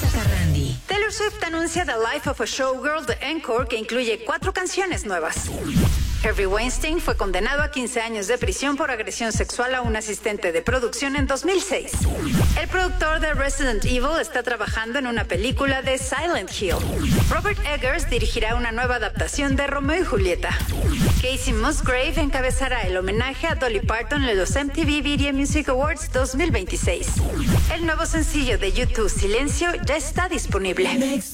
Vanessa Carrandi. Taylor Swift anuncia The Life of a Showgirl de Encore, que incluye 4 canciones nuevas. Harvey Weinstein fue condenado a 15 años de prisión por agresión sexual a un asistente de producción en 2006. El productor de Resident Evil está trabajando en una película de Silent Hill. Robert Eggers dirigirá una nueva adaptación de Romeo y Julieta. Kacey Musgrave encabezará el homenaje a Dolly Parton en los MTV Video Music Awards 2026. El nuevo sencillo de YouTube, Silencio, ya está disponible.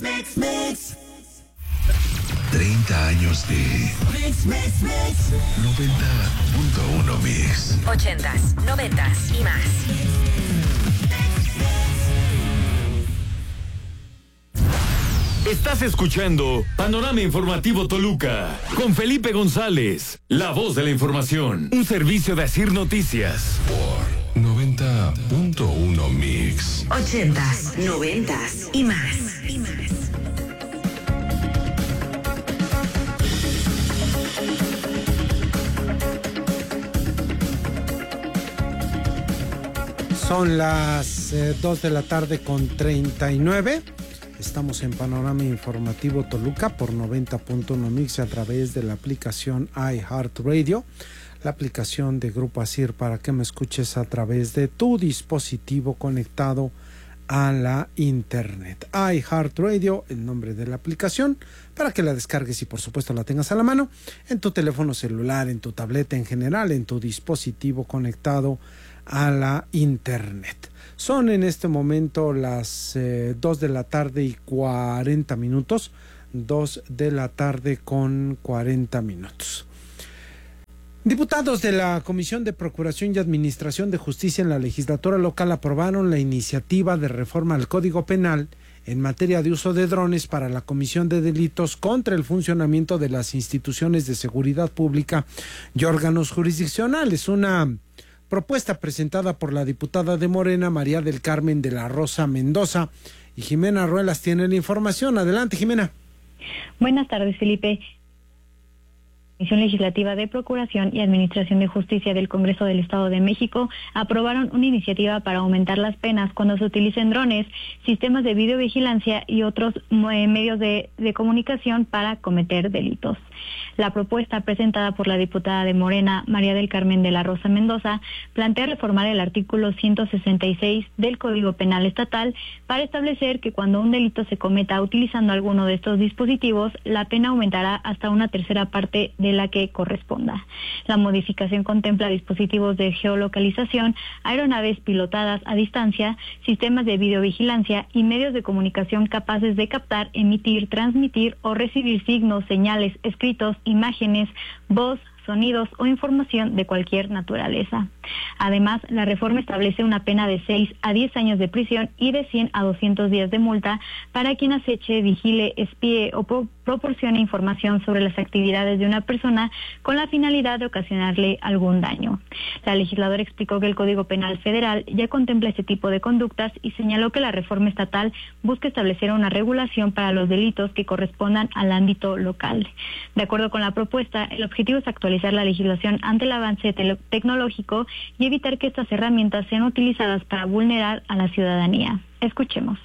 30 años de 90.1 Mix. 80s, 90s y más. Estás escuchando Panorama Informativo Toluca con Felipe González, la voz de la información. Un servicio de Asir Noticias. Por 90.1 Mix. 80s, 90s y más. Son las 2 de la tarde con 39. Estamos en Panorama Informativo Toluca por 90.1 Mix a través de la aplicación iHeartRadio, la aplicación de Grupo Asir para que me escuches a través de tu dispositivo conectado a la internet. iHeartRadio, el nombre de la aplicación, para que la descargues y por supuesto la tengas a la mano en tu teléfono celular, en tu tableta en general, en tu dispositivo conectado a la internet. Son en este momento las 2 de la tarde y 40 minutos. 2 de la tarde con 40 minutos. Diputados de la Comisión de Procuración y Administración de Justicia en la legislatura local aprobaron la iniciativa de reforma al Código Penal en materia de uso de drones para la comisión de delitos contra el funcionamiento de las instituciones de seguridad pública y órganos jurisdiccionales. Una propuesta presentada por la diputada de Morena, María del Carmen de la Rosa Mendoza, y Jimena Ruelas tiene la información. Adelante, Jimena. Buenas tardes, Felipe. Comisión Legislativa de Procuración y Administración de Justicia del Congreso del Estado de México aprobaron una iniciativa para aumentar las penas cuando se utilicen drones, sistemas de videovigilancia y otros medios de comunicación para cometer delitos. La propuesta presentada por la diputada de Morena, María del Carmen de la Rosa Mendoza, plantea reformar el artículo 166 del Código Penal Estatal para establecer que cuando un delito se cometa utilizando alguno de estos dispositivos, la pena aumentará hasta una tercera parte de la que corresponda. La modificación contempla dispositivos de geolocalización, aeronaves pilotadas a distancia, sistemas de videovigilancia y medios de comunicación capaces de captar, emitir, transmitir o recibir signos, señales, escritos, imágenes, voz, sonidos o información de cualquier naturaleza. Además, la reforma establece una pena de 6 a 10 años de prisión y de 100 a 200 días de multa para quien aceche, vigile, espíe o proporcione información sobre las actividades de una persona con la finalidad de ocasionarle algún daño. La legisladora explicó que el Código Penal Federal ya contempla este tipo de conductas y señaló que la reforma estatal busca establecer una regulación para los delitos que correspondan al ámbito local. De acuerdo con la propuesta, el objetivo es actualizar la legislación ante el avance tecnológico y evitar que estas herramientas sean utilizadas para vulnerar a la ciudadanía. Escuchemos.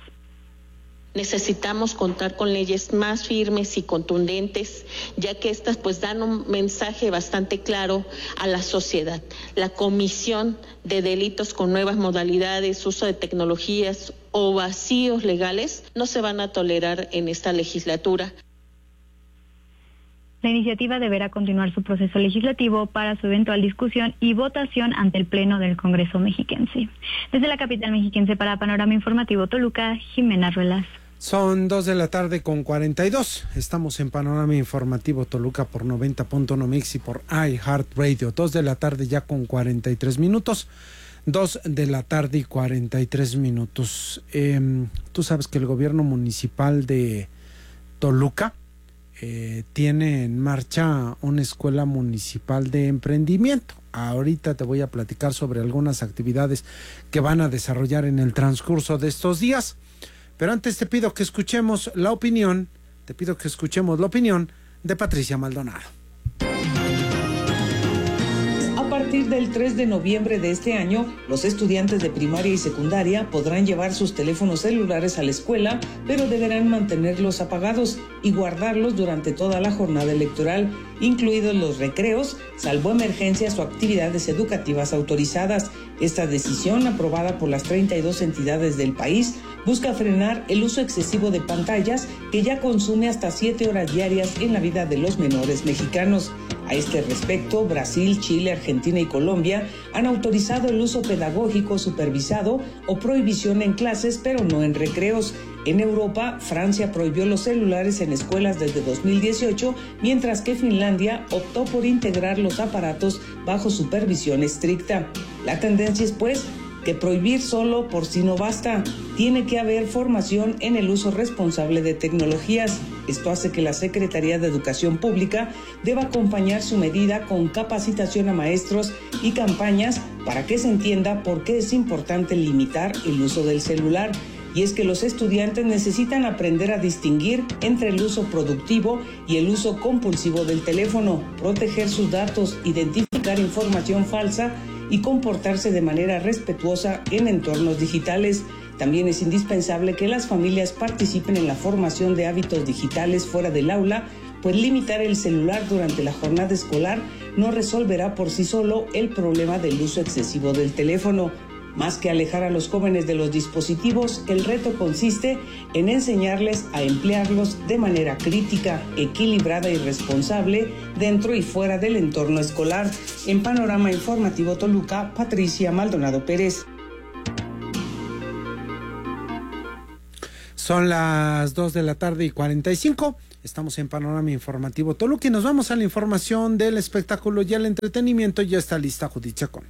Necesitamos contar con leyes más firmes y contundentes, ya que estas pues dan un mensaje bastante claro a la sociedad. La comisión de delitos con nuevas modalidades, uso de tecnologías o vacíos legales no se van a tolerar en esta legislatura. La iniciativa deberá continuar su proceso legislativo para su eventual discusión y votación ante el Pleno del Congreso mexiquense. Desde la capital mexiquense para Panorama Informativo Toluca, Jimena Ruelas. Son 2 de la tarde con 42. Estamos en Panorama Informativo Toluca por 90.1 Mix y por iHeartRadio. 2 de la tarde ya con 43 minutos. 2 de la tarde y 43 minutos. Tú sabes que el gobierno municipal de Toluca tiene en marcha una escuela municipal de emprendimiento. Ahorita te voy a platicar sobre algunas actividades que van a desarrollar en el transcurso de estos días. Pero antes te pido que escuchemos la opinión de Patricia Maldonado. A partir partir del 3 de noviembre de este año, los estudiantes de primaria y secundaria podrán llevar sus teléfonos celulares a la escuela, pero deberán mantenerlos apagados y guardarlos durante toda la jornada electoral, incluidos los recreos, salvo emergencias o actividades educativas autorizadas. Esta decisión, aprobada por las 32 entidades del país, busca frenar el uso excesivo de pantallas que ya consume hasta 7 horas diarias en la vida de los menores mexicanos. A este respecto, Brasil, Chile, Argentina y Colombia han autorizado el uso pedagógico supervisado o prohibición en clases, pero no en recreos. En Europa, Francia prohibió los celulares en escuelas desde 2018, mientras que Finlandia optó por integrar los aparatos bajo supervisión estricta. La tendencia es, pues, que prohibir solo por sí no basta. Tiene que haber formación en el uso responsable de tecnologías. Esto hace que la Secretaría de Educación Pública deba acompañar su medida con capacitación a maestros y campañas para que se entienda por qué es importante limitar el uso del celular. Y es que los estudiantes necesitan aprender a distinguir entre el uso productivo y el uso compulsivo del teléfono, proteger sus datos, identificar información falsa y comportarse de manera respetuosa en entornos digitales. También es indispensable que las familias participen en la formación de hábitos digitales fuera del aula, pues limitar el celular durante la jornada escolar no resolverá por sí solo el problema del uso excesivo del teléfono. Más que alejar a los jóvenes de los dispositivos, el reto consiste en enseñarles a emplearlos de manera crítica, equilibrada y responsable dentro y fuera del entorno escolar. En Panorama Informativo Toluca, Patricia Maldonado Pérez. Son las 2:45 p.m. Estamos en Panorama Informativo Toluca y nos vamos a la información del espectáculo y el entretenimiento. Ya está lista Judith Chacón.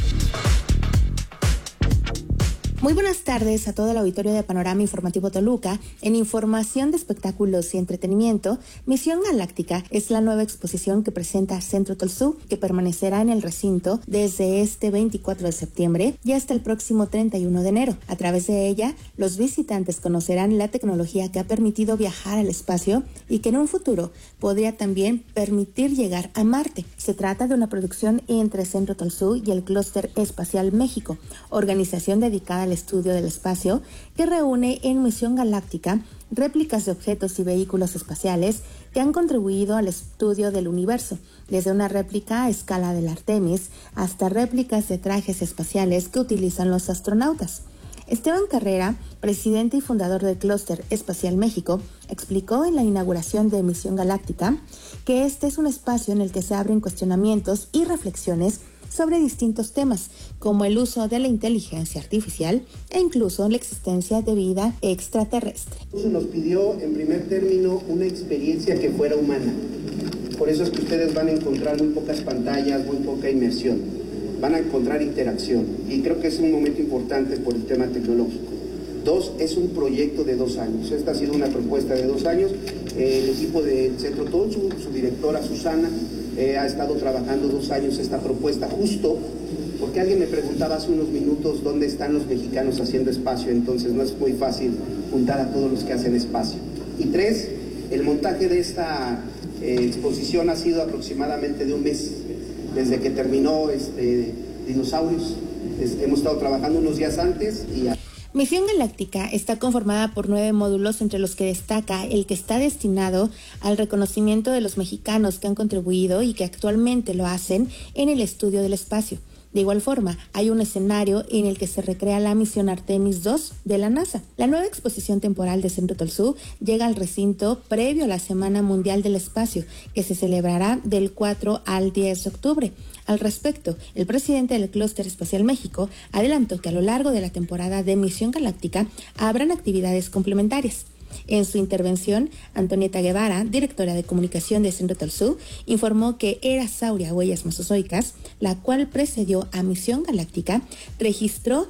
Muy buenas tardes a todo el auditorio de Panorama Informativo Toluca. En información de espectáculos y entretenimiento, Misión Galáctica es la nueva exposición que presenta Centro Tolsú, que permanecerá en el recinto desde este 24 de septiembre y hasta el próximo 31 de enero. A través de ella, los visitantes conocerán la tecnología que ha permitido viajar al espacio y que en un futuro podría también permitir llegar a Marte. Se trata de una producción entre Centro Tolsú y el Clúster Espacial México, organización dedicada al estudio del espacio, que reúne en Misión Galáctica réplicas de objetos y vehículos espaciales que han contribuido al estudio del universo, desde una réplica a escala del Artemis hasta réplicas de trajes espaciales que utilizan los astronautas. Esteban Carrera, presidente y fundador del Clúster Espacial México, explicó en la inauguración de Misión Galáctica que este es un espacio en el que se abren cuestionamientos y reflexiones sobre distintos temas, como el uso de la inteligencia artificial e incluso la existencia de vida extraterrestre. Se nos pidió, en primer término, una experiencia que fuera humana. Por eso es que ustedes van a encontrar muy pocas pantallas, muy poca inmersión. Van a encontrar interacción. Y creo que es un momento importante por el tema tecnológico. 2, es un proyecto de 2 años. Esta ha sido una propuesta de 2 años. El equipo del Centro Tolsú, su directora Susana, ha estado trabajando 2 años esta propuesta, justo porque alguien me preguntaba hace unos minutos dónde están los mexicanos haciendo espacio. Entonces no es muy fácil juntar a todos los que hacen espacio. Y 3, el montaje de esta exposición ha sido aproximadamente de 1 mes, desde que terminó Dinosaurios. Hemos estado trabajando unos días antes y... Misión Galáctica está conformada por 9 módulos, entre los que destaca el que está destinado al reconocimiento de los mexicanos que han contribuido y que actualmente lo hacen en el estudio del espacio. De igual forma, hay un escenario en el que se recrea la misión Artemis 2 de la NASA. La nueva exposición temporal de Centro Tolsú llega al recinto previo a la Semana Mundial del Espacio, que se celebrará del 4 al 10 de octubre. Al respecto, el presidente del Clúster Espacial México adelantó que a lo largo de la temporada de Misión Galáctica habrán actividades complementarias. En su intervención, Antonieta Guevara, directora de comunicación de Centro Tolsú, informó que Era Sauria Huellas Mesozoicas, la cual precedió a Misión Galáctica, registró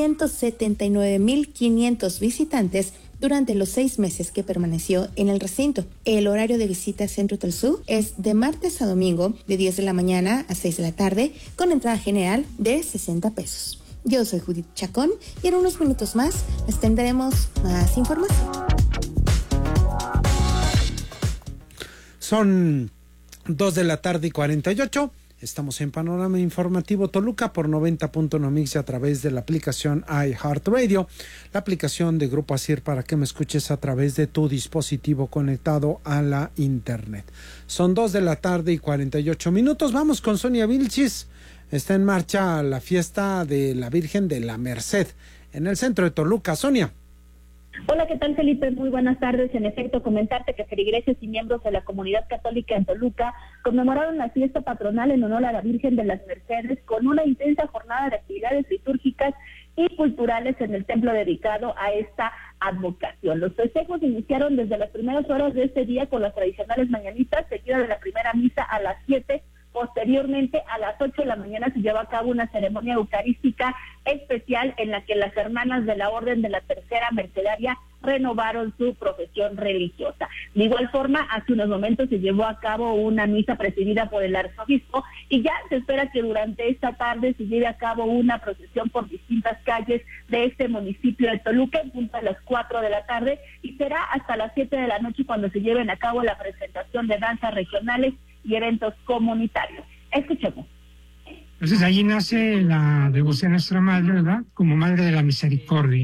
179.500 visitantes durante los 6 meses que permaneció en el recinto. El horario de visita a Centro Tolsú es de martes a domingo, de 10 de la mañana a 6 de la tarde, con entrada general de 60 pesos. Yo soy Judith Chacón y en unos minutos más les tendremos más información. Son 2:48 p.m. Estamos en Panorama Informativo Toluca por 90.1 MIX a través de la aplicación iHeartRadio, la aplicación de Grupo ASIR para que me escuches a través de tu dispositivo conectado a la internet. Son 2:48 PM. Vamos con Sonia Vilchis. Está en marcha la fiesta de la Virgen de la Merced en el centro de Toluca. Sonia. Hola, ¿qué tal, Felipe? Muy buenas tardes. En efecto, comentarte que feligreses y miembros de la comunidad católica en Toluca conmemoraron la fiesta patronal en honor a la Virgen de las Mercedes con una intensa jornada de actividades litúrgicas y culturales en el templo dedicado a esta advocación. Los festejos iniciaron desde las primeras horas de este día con las tradicionales mañanitas, seguida de la primera misa a las 7. Posteriormente, a las 8 de la mañana se lleva a cabo una ceremonia eucarística especial en la que las hermanas de la Orden de la Tercera Mercedaria renovaron su profesión religiosa. De igual forma, hace unos momentos se llevó a cabo una misa presidida por el arzobispo y ya se espera que durante esta tarde se lleve a cabo una procesión por distintas calles de este municipio de Toluca en punto a las 4 de la tarde y será hasta las 7 de la noche cuando se lleven a cabo la presentación de danzas regionales y eventos comunitarios. Escuchemos. Entonces allí nace la devoción a nuestra madre, ¿verdad? Como Madre de la Misericordia,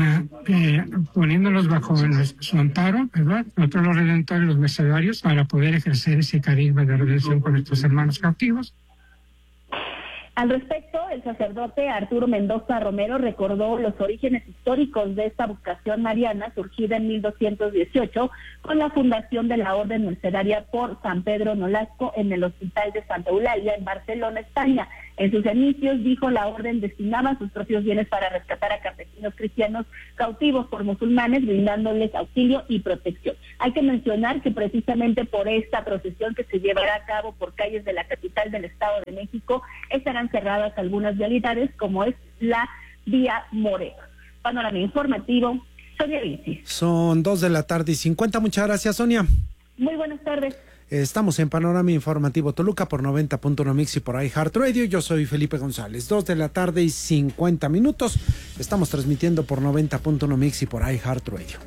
poniéndolos bajo su amparo, ¿verdad? Nosotros los redentores, los mercedarios, para poder ejercer ese carisma de redención con nuestros hermanos cautivos. Al respecto, el sacerdote Arturo Mendoza Romero recordó los orígenes históricos de esta vocación mariana surgida en 1218 con la fundación de la Orden Mercedaria por San Pedro Nolasco en el Hospital de Santa Eulalia en Barcelona, España. En sus inicios, dijo, la orden destinaba sus propios bienes para rescatar a campesinos cristianos cautivos por musulmanes, brindándoles auxilio y protección. Hay que mencionar que precisamente por esta procesión que se llevará a cabo por calles de la capital del Estado de México, estarán cerradas algunas vialidades, como es la Vía Moreno. Panorama informativo, Sonia Vinci. Son 2:50 PM. Muchas gracias, Sonia. Muy buenas tardes. Estamos en Panorama Informativo Toluca por 90.1 MIX y por iHeartRadio. Yo soy Felipe González. 2:50 PM. Estamos transmitiendo por 90.1 MIX y por iHeartRadio.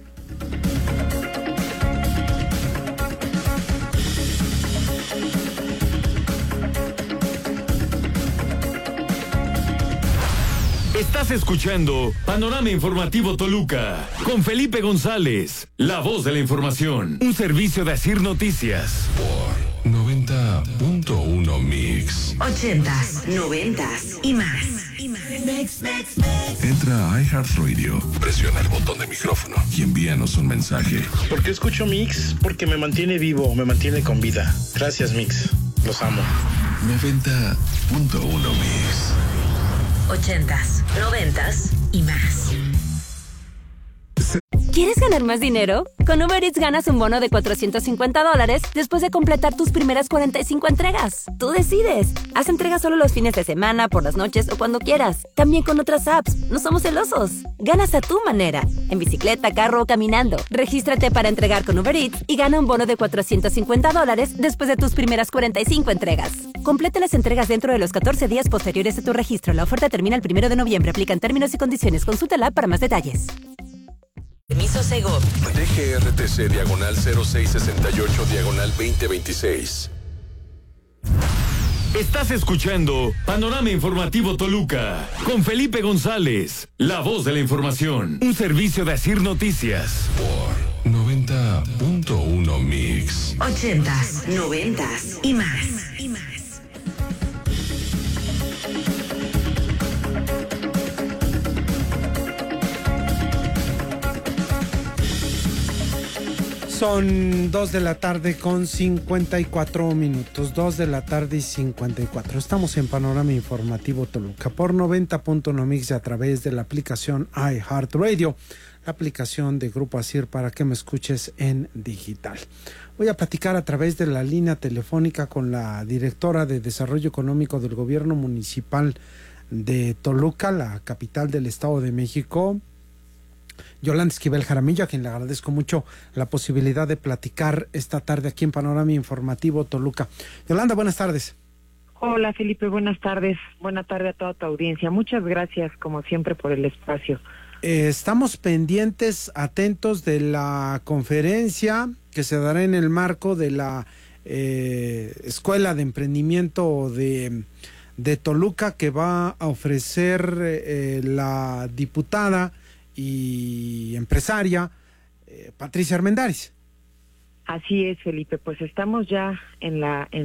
Estás escuchando Panorama Informativo Toluca con Felipe González, la voz de la información, un servicio de ASIR Noticias. Por 90.1 MIX. 80s, 90s y más. Entra a iHeartRadio, presiona el botón de micrófono y envíanos un mensaje. ¿Por qué escucho Mix? Porque me mantiene vivo, me mantiene con vida. Gracias, Mix. Los amo. 90.1 MIX. 80s, 90s y más. ¿Quieres ganar más dinero? Con Uber Eats ganas un bono de $450 después de completar tus primeras 45 entregas. Tú decides. Haz entregas solo los fines de semana, por las noches o cuando quieras. También con otras apps. No somos celosos. Ganas a tu manera. En bicicleta, carro o caminando. Regístrate para entregar con Uber Eats y gana un bono de $450 después de tus primeras 45 entregas. Completa las entregas dentro de los 14 días posteriores a tu registro. La oferta termina el 1 de noviembre. Aplican términos y condiciones. Consulta la app para más detalles. Permiso Segov. DGRTC/0668/2026. Estás escuchando Panorama Informativo Toluca con Felipe González, la voz de la información, un servicio de ASIR Noticias. Por 90.1 MIX. 80s, 90s y más. Son 2:54 PM. 2:54 PM. Estamos en Panorama Informativo Toluca por 90.1 MIX a través de la aplicación iHeartRadio, la aplicación de Grupo ASIR para que me escuches en digital. Voy a platicar a través de la línea telefónica con la directora de Desarrollo Económico del Gobierno Municipal de Toluca, la capital del Estado de México, Yolanda Esquivel Jaramillo, a quien le agradezco mucho la posibilidad de platicar esta tarde aquí en Panorama Informativo Toluca. Yolanda, buenas tardes. Hola Felipe, buenas tardes. Buena tarde a toda tu audiencia. Muchas gracias, como siempre, por el espacio. Estamos pendientes, atentos de la conferencia que se dará en el marco de la Escuela de Emprendimiento de Toluca que va a ofrecer la diputada y empresaria Patricia Armendáriz. Así es, Felipe, pues estamos ya en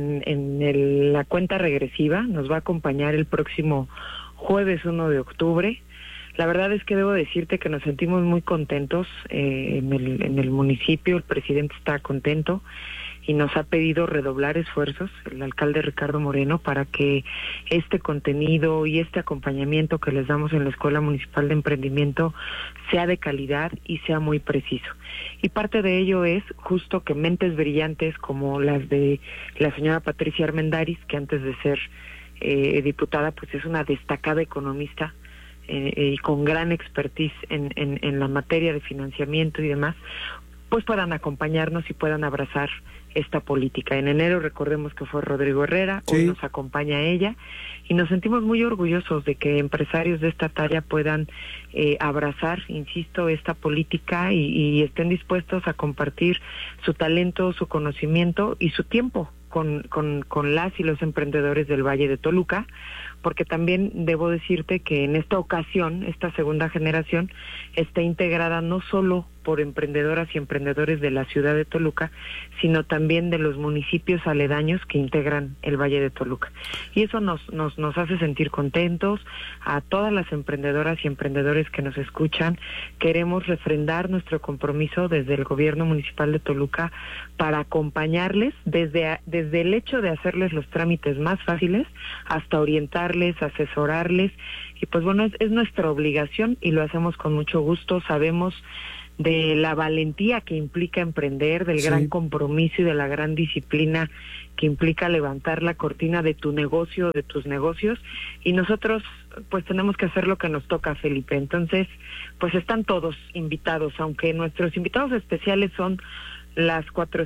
la cuenta regresiva. Nos va a acompañar el próximo jueves 1 de octubre. La verdad es que debo decirte que nos sentimos muy contentos en el municipio. El presidente está contento y nos ha pedido redoblar esfuerzos, el alcalde Ricardo Moreno, para que este contenido y este acompañamiento que les damos en la Escuela Municipal de Emprendimiento sea de calidad y sea muy preciso. Y parte de ello es justo que mentes brillantes como las de la señora Patricia Armendáriz, que antes de ser diputada, pues es una destacada economista y con gran expertise en la materia de financiamiento y demás, pues puedan acompañarnos y puedan abrazar esta política. En enero recordemos que fue Rodrigo Herrera, sí. Hoy nos acompaña ella y nos sentimos muy orgullosos de que empresarios de esta talla puedan abrazar, insisto, esta política y estén dispuestos a compartir su talento, su conocimiento y su tiempo con las y los emprendedores del Valle de Toluca, porque también debo decirte que en esta ocasión, esta segunda generación, está integrada no solo por emprendedoras y emprendedores de la ciudad de Toluca, sino también de los municipios aledaños que integran el Valle de Toluca. Y eso nos hace sentir contentos. A todas las emprendedoras y emprendedores que nos escuchan, queremos refrendar nuestro compromiso desde el gobierno municipal de Toluca para acompañarles desde el hecho de hacerles los trámites más fáciles hasta orientarles, asesorarles. Y pues bueno, es nuestra obligación y lo hacemos con mucho gusto. Sabemos de la valentía que implica emprender, del gran compromiso y de la gran disciplina que implica levantar la cortina de tu negocio, de tus negocios, y nosotros pues tenemos que hacer lo que nos toca, Felipe. Entonces, pues están todos invitados, aunque nuestros invitados especiales son las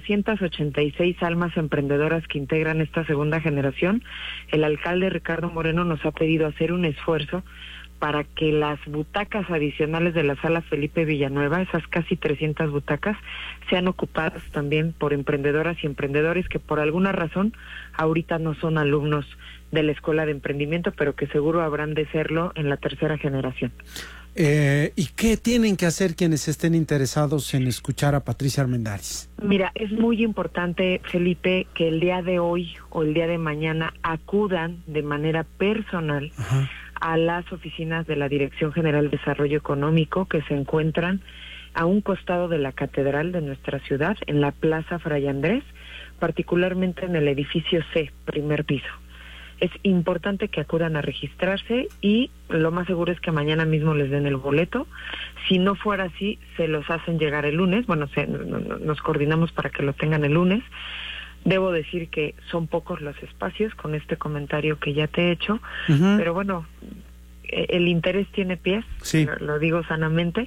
486 almas emprendedoras que integran esta segunda generación. El alcalde Ricardo Moreno nos ha pedido hacer un esfuerzo para que las butacas adicionales de la sala Felipe Villanueva, esas casi 300 butacas, sean ocupadas también por emprendedoras y emprendedores que por alguna razón ahorita no son alumnos de la Escuela de Emprendimiento, pero que seguro habrán de serlo en la tercera generación. ¿Y qué tienen que hacer quienes estén interesados en escuchar a Patricia Armendáriz? Mira, es muy importante, Felipe, que el día de hoy o el día de mañana acudan de manera personal a las oficinas de la Dirección General de Desarrollo Económico que se encuentran a un costado de la catedral de nuestra ciudad, en la Plaza Fray Andrés, particularmente en el edificio C, primer piso. Es importante que acudan a registrarse y lo más seguro es que mañana mismo les den el boleto. Si no fuera así, se los hacen llegar el lunes. Bueno, nos coordinamos para que lo tengan el lunes. Debo decir que son pocos los espacios con este comentario que ya te he hecho, pero bueno, el interés tiene pies, lo digo sanamente,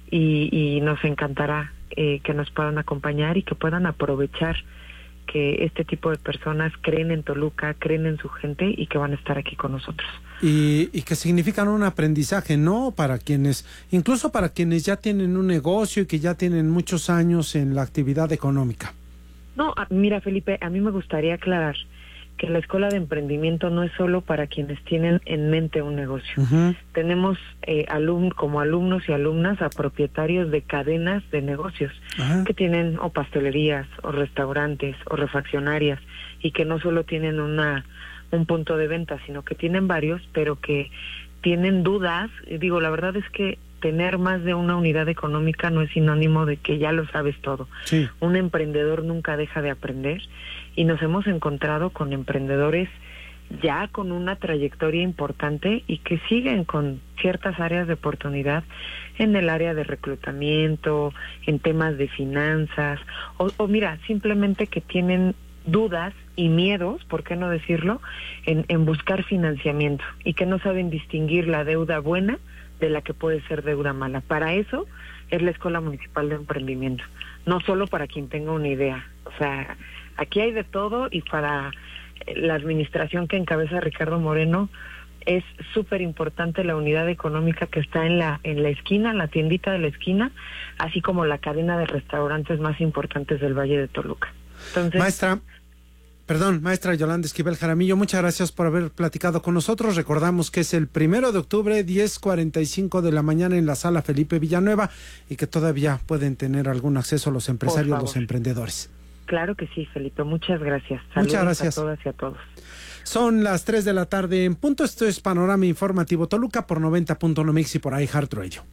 y nos encantará que nos puedan acompañar y que puedan aprovechar que este tipo de personas creen en Toluca, creen en su gente y que van a estar aquí con nosotros. Y que significan un aprendizaje, ¿no? Para quienes, incluso para quienes ya tienen un negocio y que ya tienen muchos años en la actividad económica. No, mira, Felipe, a mí me gustaría aclarar que la Escuela de Emprendimiento no es solo para quienes tienen en mente un negocio. Tenemos como alumnos y alumnas a propietarios de cadenas de negocios que tienen o pastelerías o restaurantes o refaccionarias y que no solo tienen un punto de venta, sino que tienen varios, pero que tienen dudas. Digo, la verdad es que tener más de una unidad económica no es sinónimo de que ya lo sabes todo. Un emprendedor nunca deja de aprender y nos hemos encontrado con emprendedores ya con una trayectoria importante y que siguen con ciertas áreas de oportunidad en el área de reclutamiento, en temas de finanzas, o mira, simplemente que tienen dudas y miedos, ¿por qué no decirlo?, en buscar financiamiento y que no saben distinguir la deuda buena de la que puede ser deuda mala. Para eso es la Escuela Municipal de Emprendimiento, no solo para quien tenga una idea. O sea, aquí hay de todo y para la administración que encabeza Ricardo Moreno es súper importante la unidad económica que está en la esquina, la tiendita de la esquina, así como la cadena de restaurantes más importantes del Valle de Toluca. Entonces, maestra, Maestra Yolanda Esquivel Jaramillo, muchas gracias por haber platicado con nosotros. Recordamos que es el 1 de octubre, 10:45 de la mañana en la sala Felipe Villanueva y que todavía pueden tener algún acceso los empresarios, los emprendedores. Claro que sí, Felipe, muchas gracias. Saludos muchas gracias a todas y a todos. Son las 3 de la tarde en punto. Esto es Panorama Informativo Toluca por 90.1 Mix y por iHeartRadio.